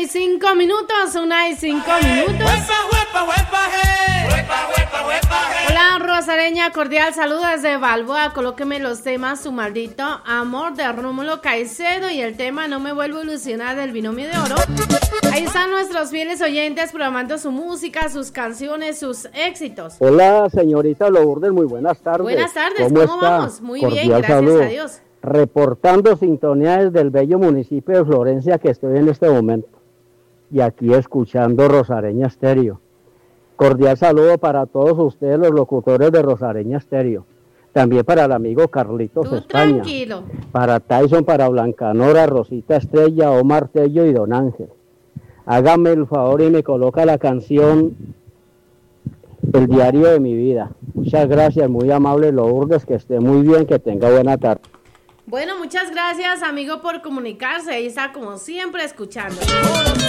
1:05, 1:05. Hola, Rosareña, cordial saludo desde Balboa. Colóqueme los temas Su Maldito Amor de Rómulo Caicedo y el tema No Me Vuelvo a Ilusionar del Binomio de Oro. Ahí están nuestros fieles oyentes programando su música, sus canciones, sus éxitos. Hola, señorita Lourdes, muy buenas tardes. Buenas tardes, ¿cómo vamos? Muy bien, gracias saludo. a Dios. Reportando sintonía desde el bello municipio de Florencia que estoy en este momento. Y aquí escuchando Rosareña Estéreo. Cordial saludo para todos ustedes, los locutores de Rosareña Estéreo. También para el amigo Carlitos Tú España. Tranquilo. Para Tyson, para Blancanora, Rosita Estrella, Omar Tello y Don Ángel. Hágame el favor y me coloca la canción El Diario de mi Vida. Muchas gracias, muy amable Lourdes, que esté muy bien, que tenga buena tarde. Bueno, muchas gracias, amigo, por comunicarse. Ahí está, como siempre, escuchando.